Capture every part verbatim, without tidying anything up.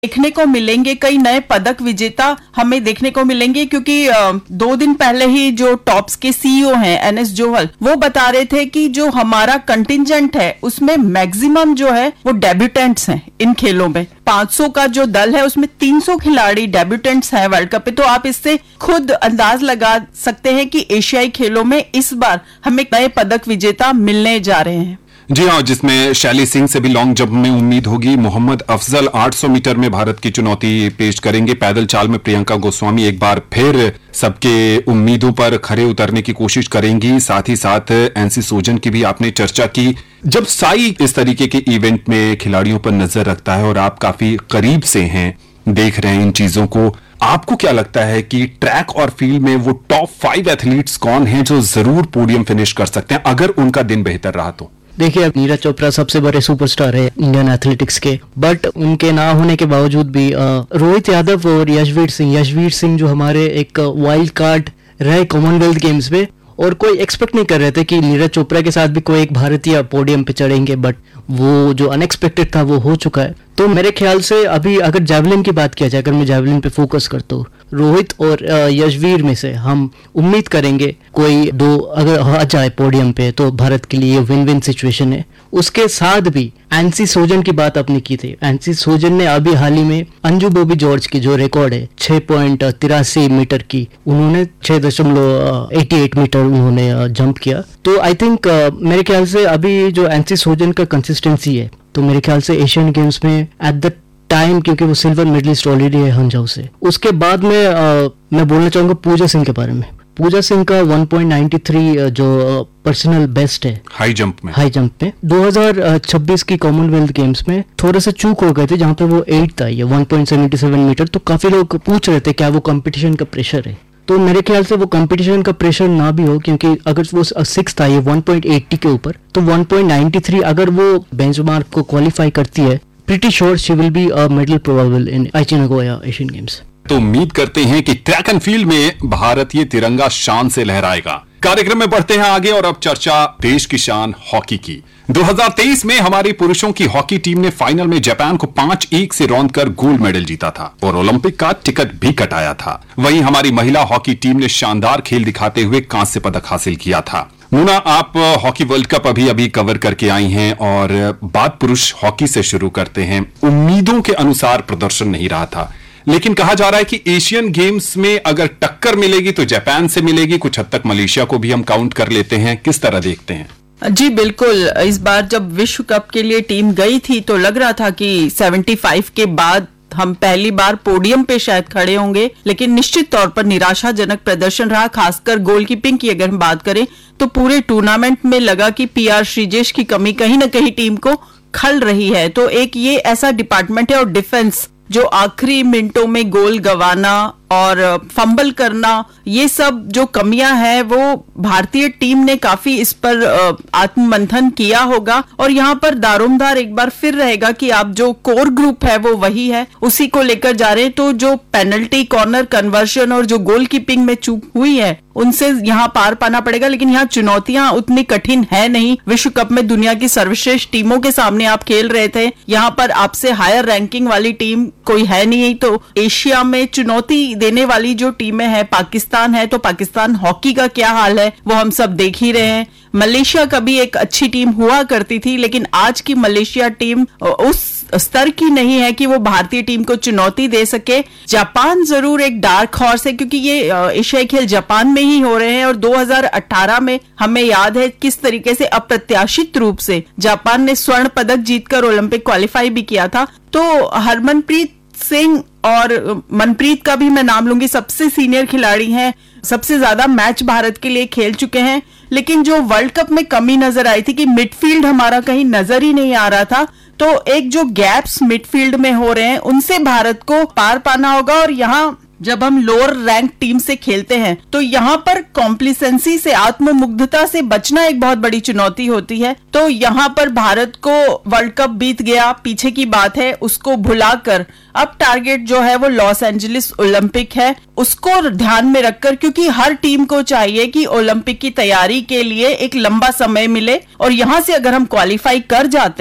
देखने को मिलेंगे, कई नए पदक विजेता हमें देखने को मिलेंगे, क्योंकि दो दिन पहले ही जो टॉप्स के सीईओ हैं एन एस जोहल, वो बता रहे थे कि जो हमारा कंटिंजेंट है उसमें मैक्सिमम जो है वो डेब्यूटेंट्स हैं इन खेलों में। पाँच सौ का जो दल है उसमें तीन सौ खिलाड़ी डेब्यूटेंट्स हैं वर्ल्ड कप पे। तो आप इससे खुद अंदाज लगा सकते हैं कि एशियाई खेलों में इस बार हमें नए पदक विजेता मिलने जा रहे हैं। जी हाँ, जिसमें शैली सिंह से भी लॉन्ग जंप में उम्मीद होगी। मोहम्मद अफजल आठ सौ मीटर में भारत की चुनौती पेश करेंगे। पैदल चाल में प्रियंका गोस्वामी एक बार फिर सबके उम्मीदों पर खरे उतरने की कोशिश करेंगी। साथ ही साथ एनसी सोजन की भी आपने चर्चा की। जब साई इस तरीके के इवेंट में खिलाड़ियों पर नजर रखता है और आप काफी करीब से हैं, देख रहे हैं इन चीजों को, आपको क्या लगता है कि ट्रैक और फील्ड में वो टॉप फाइव एथलीट्स कौन हैं जो जरूर पोडियम फिनिश कर सकते हैं अगर उनका दिन बेहतर रहा तो? देखिए, अब नीरज चोपड़ा सबसे बड़े सुपरस्टार है इंडियन एथलेटिक्स के, बट उनके ना होने के बावजूद भी रोहित यादव और यशवीर सिंह यशवीर सिंह जो हमारे एक वाइल्ड कार्ड रहे कॉमनवेल्थ गेम्स में, और कोई एक्सपेक्ट नहीं कर रहे थे कि नीरज चोपड़ा के साथ भी कोई एक भारतीय पोडियम पे चढ़ेंगे, बट वो जो अनएक्सपेक्टेड था वो हो चुका है। तो मेरे ख्याल से अभी अगर जैवलिन की बात किया जाए, अगर मैं जैवलिन पे फोकस करता हूँ, रोहित और यशवीर में से हम उम्मीद करेंगे कोई दो अगर आ जाए पोडियम पे तो भारत के लिए विन विन सिचुएशन है। उसके साथ भी एनसी सोजन की बात आपने की थी। एनसी सोजन ने अभी हाल ही में अंजू बॉबी जॉर्ज की जो रिकॉर्ड है छह पॉइंट तिरासी मीटर की, उन्होंने छह दशमलव एटी एट मीटर उन्होंने जंप किया। तो आई थिंक मेरे ख्याल से अभी जो एनसी सोजन का कंसिस्टेंसी है, तो मेरे ख्याल से एशियन गेम्स में एट द टाइम, क्योंकि वो सिल्वर मेडलिस्ट ऑलरेडी है हंझाऊ से। उसके बाद में आ, मैं बोलना चाहूंगा पूजा सिंह के बारे में। पूजा सिंह का वन पॉइंट नाइन थ्री जो पर्सनल बेस्ट है हाई जंप में हाई जंप में दो हज़ार छब्बीस की कॉमनवेल्थ गेम्स में थोड़ा सा चूक हो गए थे, जहां पे वो एट था, ये one point seven seven metre. तो काफी लोग पूछ रहे थे क्या वो कंपटीशन का प्रेशर है। तो मेरे ख्याल से वो कंपटीशन का प्रेशर ना भी हो, क्योंकि अगर वो सिक्स था ये वन पॉइंट एटी के ऊपर, तो वन पॉइंट नाइन थ्री अगर वो बेंचमार्क को क्वालिफाई करती है, pretty sure she will be a medal probable इन आईची नागोया एशियन गेम्स। तो उम्मीद करते हैं कि ट्रैक एंड फील्ड में भारत ये तिरंगा शान से लहराएगा। कार्यक्रम में बढ़ते हैं आगे और अब चर्चा देश की शान हॉकी की। दो हज़ार तेईस में हमारी पुरुषों की हॉकी टीम ने फाइनल में जापान को पांच एक से रौंद कर गोल्ड मेडल जीता था और ओलंपिक का टिकट भी कटाया था। वहीं हमारी महिला हॉकी टीम ने शानदार खेल दिखाते हुए कांस्य पदक हासिल किया था। मुना, आप हॉकी वर्ल्ड कप अभी अभी कवर करके आई हैं और बात पुरुष हॉकी से शुरू करते हैं। उम्मीदों के अनुसार प्रदर्शन नहीं रहा था, लेकिन कहा जा रहा है कि एशियन गेम्स में अगर टक्कर मिलेगी तो जापान से मिलेगी, कुछ हद तक मलेशिया को भी हम काउंट कर लेते हैं। किस तरह देखते हैं? जी बिल्कुल, इस बार जब विश्व कप के लिए टीम गई थी तो लग रहा था कि पचहत्तर के बाद हम पहली बार पोडियम पे शायद खड़े होंगे, लेकिन निश्चित तौर पर निराशाजनक प्रदर्शन रहा। खासकर गोलकीपिंग की अगर हम बात करें तो पूरे टूर्नामेंट में लगा कि पीआर श्रीजेश की कमी कहीं ना कहीं टीम को खल रही है। तो एक ये ऐसा डिपार्टमेंट है, और डिफेंस जो आखिरी मिनटों में गोल गंवाना और फंबल करना, ये सब जो कमियां हैं वो भारतीय टीम ने काफी इस पर आत्ममंथन किया होगा। और यहाँ पर दारोमदार एक बार फिर रहेगा कि आप जो कोर ग्रुप है वो वही है, उसी को लेकर जा रहे हैं। तो जो पेनल्टी, कॉर्नर कन्वर्शन और जो गोल कीपिंग में चूक हुई है उनसे यहाँ पार पाना पड़ेगा। लेकिन यहाँ चुनौतियां उतनी कठिन है नहीं। विश्व कप में दुनिया की सर्वश्रेष्ठ टीमों के सामने आप खेल रहे थे, यहाँ पर आपसे हायर रैंकिंग वाली टीम कोई है नहीं। तो एशिया में चुनौती देने वाली जो टीमें हैं, पाकिस्तान है, तो पाकिस्तान हॉकी का क्या हाल है वो हम सब देख ही रहे हैं। मलेशिया का भी एक अच्छी टीम हुआ करती थी, लेकिन आज की मलेशिया टीम उस स्तर की नहीं है कि वो भारतीय टीम को चुनौती दे सके। जापान जरूर एक डार्क हॉर्स है, क्योंकि ये एशियाई खेल जापान में ही हो रहे हैं और दो हज़ार अठारह में हमें याद है किस तरीके से अप्रत्याशित रूप से जापान ने स्वर्ण पदक जीतकर ओलंपिक क्वालिफाई भी किया था। तो हरमनप्रीत सिंह और मनप्रीत का भी मैं नाम लूंगी, सबसे सीनियर खिलाड़ी हैं, सबसे ज्यादा मैच भारत के लिए खेल चुके हैं। लेकिन जो वर्ल्ड कप में कमी नजर आई थी कि मिडफील्ड हमारा कहीं नजर ही नहीं आ रहा था, तो एक जो गैप्स मिडफील्ड में हो रहे हैं उनसे भारत को पार पाना होगा। और यहाँ जब हम लोअर रैंक टीम से खेलते हैं तो यहाँ पर कॉम्प्लिसेंसी से, आत्ममुग्धता से बचना एक बहुत बड़ी चुनौती होती है। तो यहाँ पर भारत को वर्ल्ड कप बीत गया, पीछे की बात है, उसको भुलाकर अब टारगेट जो है वो लॉस एंजलिस ओलंपिक है, उसको ध्यान में रखकर, क्योंकि हर टीम को चाहिए कि ओलंपिक की तैयारी के लिए एक लंबा समय मिले। और यहाँ से अगर हम क्वालिफाई कर जाते हैं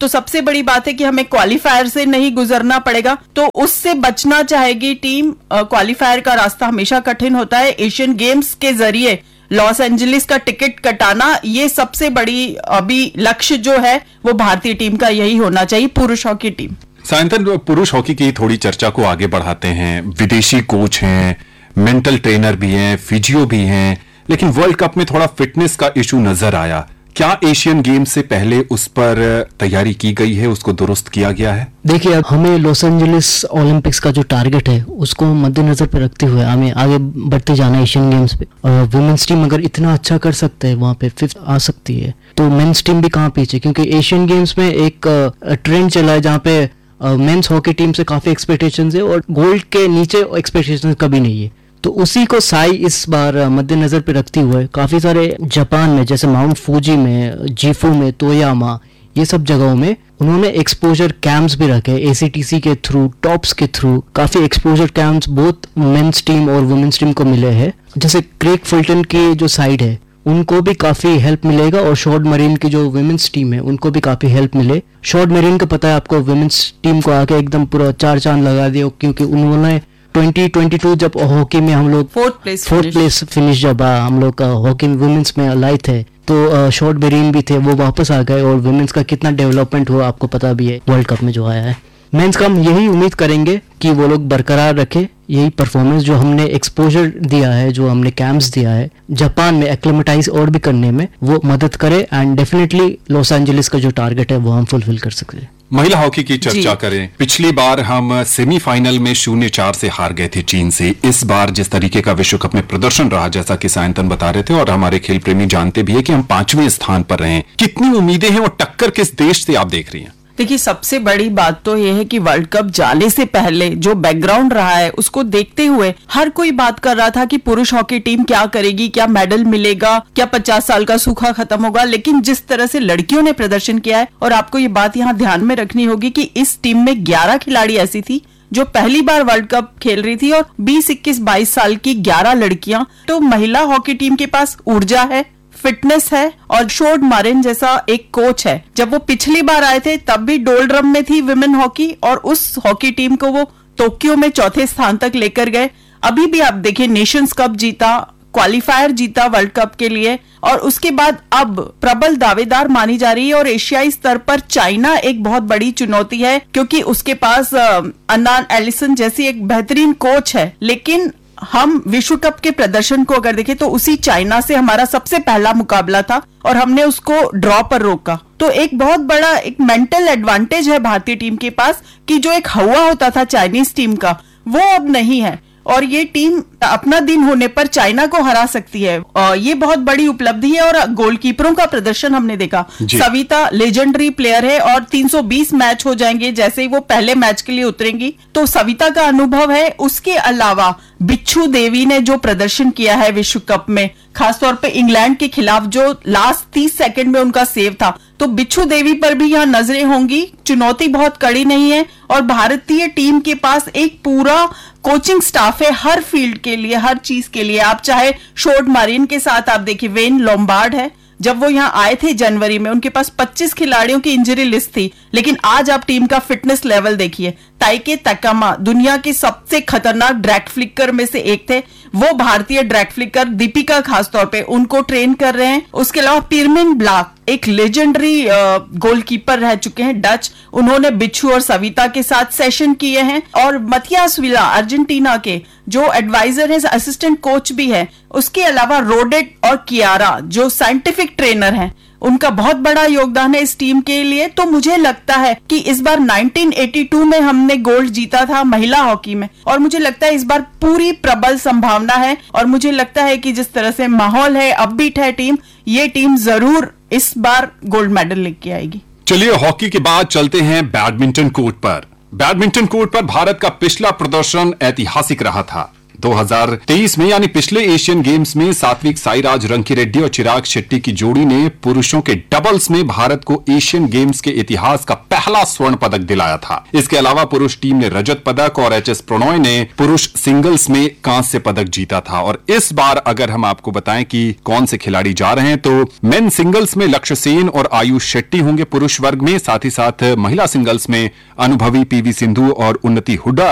तो सबसे बड़ी बात है कि हमें क्वालिफायर से नहीं गुजरना पड़ेगा, तो उससे बचना चाहेगी टीम। क्वालिफायर का रास्ता हमेशा कठिन होता है। एशियन गेम्स के जरिए लॉस एंजलिस का टिकट कटाना, ये सबसे बड़ी अभी लक्ष्य जो है वो भारतीय टीम का यही होना चाहिए, पुरुष हॉकी टीम। सायंतन, पुरुष हॉकी की थोड़ी चर्चा को आगे बढ़ाते हैं। विदेशी कोच हैं, मेंटल ट्रेनर भी हैं, फिजियो भी हैं, लेकिन वर्ल्ड कप में थोड़ा फिटनेस का इशू नजर आया। क्या एशियन गेम से पहले उस पर तैयारी की गई है, उसको दुरुस्त किया गया है? देखिए, अब हमें लॉस एंजलिस ओलंपिक्स का जो टारगेट है उसको मद्देनजर पे रखते हुए हमें आगे बढ़ते जाना है एशियन गेम्स पे। और वुमेन्स टीम अगर इतना अच्छा कर सकते हैं, वहां पे फिफ्थ आ सकती है, तो मेंस टीम भी कहाँ पीछे, क्योंकि एशियन गेम्स में एक ट्रेंड चला है जहाँ पे मेंस हॉकी टीम से काफी एक्सपेक्टेशंस है और गोल्ड के नीचे एक्सपेक्टेशंस कभी नहीं है। तो उसी को साई इस बार मद्देनजर पे रखते हुए काफी सारे जापान में, जैसे माउंट फूजी में, जीफू में, तोयामा, ये सब जगहों में उन्होंने एक्सपोजर कैंप्स भी रखे एसीटीसी के थ्रू, टॉप्स के थ्रू। काफी exposure camps both men's team और वुमेन्स टीम को मिले हैं। जैसे क्रेग फुलटन की जो साइड है उनको भी काफी हेल्प मिलेगा और शॉर्ट मरीन की जो वुमेन्स टीम है उनको भी काफी हेल्प मिले। शॉर्ट मरीन का पता है आपको, वुमेन्स टीम को आके एकदम पूरा चार चांद लगा दिया, क्योंकि उन्होंने ट्वेंटी ट्वेंटी टू जब हॉकी में हम लोग fourth place fourth place finish जब हम लोग का हॉकी वुमेन्स में लाए थे, तो शॉर्ट मरीन भी थे, वो वापस आ गए और वुमेन्स का कितना डेवलपमेंट हुआ आपको पता भी है वर्ल्ड कप में जो आया है। मेंस का हम यही उम्मीद करेंगे कि वो लोग बरकरार रखे यही परफॉर्मेंस जो हमने एक्सपोजर दिया है, जो हमने कैंप्स दिया है जापान में एक्लेमेटाइज और भी करने में, वो मदद करे एंड डेफिनेटली लॉस एंजलिस का जो टारगेट है वो हम फुलफिल कर सकते हैं। महिला हॉकी की चर्चा करें। पिछली बार हम सेमीफाइनल में शून्य चार से हार गए थे चीन से। इस बार जिस तरीके का विश्व कप में प्रदर्शन रहा, जैसा कि सायंतन बता रहे थे और हमारे खेल प्रेमी जानते भी है कि हम पांचवें स्थान पर रहे, कितनी उम्मीदें हैं और टक्कर किस देश से आप देख रही हैं? देखिए, सबसे बड़ी बात तो यह है कि वर्ल्ड कप जाने से पहले जो बैकग्राउंड रहा है उसको देखते हुए हर कोई बात कर रहा था कि पुरुष हॉकी टीम क्या करेगी, क्या मेडल मिलेगा, क्या पचास साल का सूखा खत्म होगा। लेकिन जिस तरह से लड़कियों ने प्रदर्शन किया है, और आपको ये बात यहाँ ध्यान में रखनी होगी कि इस टीम में ग्यारह खिलाड़ी ऐसी थी जो पहली बार वर्ल्ड कप खेल रही थी और बीस इक्कीस बाईस साल की ग्यारह लड़कियां। तो महिला हॉकी टीम के पास ऊर्जा है, फिटनेस है और शॉर्ट मरीन जैसा एक कोच है। जब वो पिछली बार आए थे तब भी डोलड्रम में थी विमेन हॉकी और उस हॉकी टीम को वो टोक्यो में चौथे स्थान तक लेकर गए। अभी भी आप देखिए, नेशंस कप जीता, क्वालिफायर जीता वर्ल्ड कप के लिए, और उसके बाद अब प्रबल दावेदार मानी जा रही है। और एशियाई स्तर पर चाइना एक बहुत बड़ी चुनौती है, क्योंकि उसके पास अन्नान एलिसन जैसी एक बेहतरीन कोच है। लेकिन हम विश्व कप के प्रदर्शन को अगर देखें तो उसी चाइना से हमारा सबसे पहला मुकाबला था और हमने उसको ड्रॉ पर रोका। तो एक बहुत बड़ा एक मेंटल एडवांटेज है भारतीय टीम के पास कि जो एक हवा होता था चाइनीज टीम का, वो अब नहीं है और ये टीम अपना दिन होने पर चाइना को हरा सकती है। और ये बहुत बड़ी उपलब्धि है। और गोलकीपरों का प्रदर्शन हमने देखा, सविता लेजेंडरी प्लेयर है और तीन सौ बीस मैच हो जाएंगे जैसे ही वो पहले मैच के लिए उतरेंगी, तो सविता का अनुभव है। उसके अलावा बिच्छू देवी ने जो प्रदर्शन किया है विश्व कप में, खासतौर पे इंग्लैंड के खिलाफ जो लास्ट तीस सेकंड में उनका सेव था, तो बिच्छू देवी पर भी यहाँ नजरें होंगी। चुनौती बहुत कड़ी नहीं है और भारतीय टीम के पास एक पूरा कोचिंग स्टाफ है हर फील्ड के लिए, हर चीज के लिए। आप चाहे शॉर्ट मरीन के साथ आप देखिए, वेन लोम्बार्ड है, जब वो यहाँ आए थे जनवरी में उनके पास पच्चीस खिलाड़ियों की इंजरी लिस्ट थी, लेकिन आज आप टीम का फिटनेस लेवल देखिए। ताइके तकामा दुनिया के सबसे खतरनाक ड्रैग फ्लिकर में से एक थे, वो भारतीय ड्रैग फ्लिकर दीपिका खासतौर पे उनको ट्रेन कर रहे हैं। उसके अलावा पिरमिन ब्लाक एक लेजेंडरी गोलकीपर रह चुके हैं डच, उन्होंने बिच्छू और सविता के साथ सेशन किए हैं। और मथियास विला अर्जेंटीना के जो एडवाइजर है, असिस्टेंट कोच भी है। उसके अलावा रोडेट और कियारा जो साइंटिफिक ट्रेनर हैं, उनका बहुत बड़ा योगदान है इस टीम के लिए। तो मुझे लगता है कि इस बार नाइनटीन एटी टू में हमने गोल्ड जीता था महिला हॉकी में, और मुझे लगता है इस बार पूरी प्रबल संभावना है। और मुझे लगता है कि जिस तरह से माहौल है, अपबीट है टीम, ये टीम जरूर इस बार गोल्ड मेडल लेके आएगी। चलिए, हॉकी के बाद चलते हैं बैडमिंटन कोर्ट पर। बैडमिंटन कोर्ट पर भारत का पिछला प्रदर्शन ऐतिहासिक रहा था। दो हज़ार तेईस में यानी पिछले एशियन गेम्स में सात्विक साईराज रंकीरेड्डी और चिराग शेट्टी की जोड़ी ने पुरुषों के डबल्स में भारत को एशियन गेम्स के इतिहास का पहला स्वर्ण पदक दिलाया था। इसके अलावा पुरुष टीम ने रजत पदक और एच एस प्रणॉय ने पुरुष सिंगल्स में कांस्य पदक जीता था। और इस बार अगर हम आपको बताएं कि कौन से खिलाड़ी जा रहे हैं तो मेन सिंगल्स में लक्ष्य सेन और आयुष शेट्टी होंगे पुरुष वर्ग में, साथ ही साथ महिला सिंगल्स में अनुभवी पीवी सिंधु और उन्नति हुड्डा